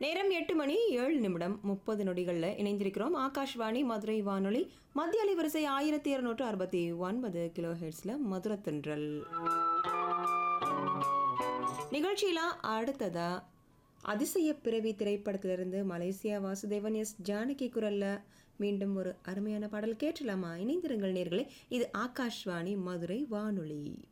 நேரம் 8:07:30 இணைந்திருக்கிறோம். ஆகாஷ்வாணி மதுரை வானொலி மத்திய அலைவரிசை 1269 கிலோ ஹெர்ட்ஸ்ல மதுரை தென்றல் நிகழ்ச்சியில அடுத்ததா அதிசய பிறவி திரைப்படத்திலிருந்து மலேசியா வாசுதேவன் எஸ் ஜானகி குரல்ல மீண்டும் ஒரு அருமையான பாடல் கேட்கலாமா? இணைந்திருங்கள் நேர்களே, இது ஆகாஷ்வாணி மதுரை வானொலி.